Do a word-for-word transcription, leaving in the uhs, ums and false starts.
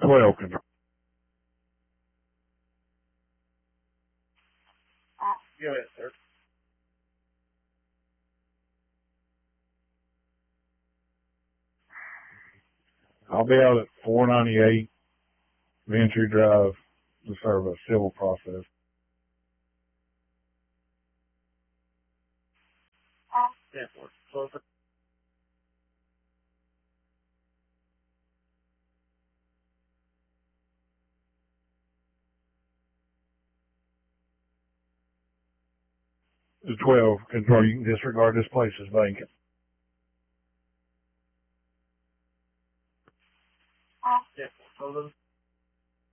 twelve, control. Go ahead, sir. I'll be out at four ninety-eight Ventry Drive to serve a civil process. ten four. Closer. The twelve, control, you can disregard this place as vacant. ten four. Closer.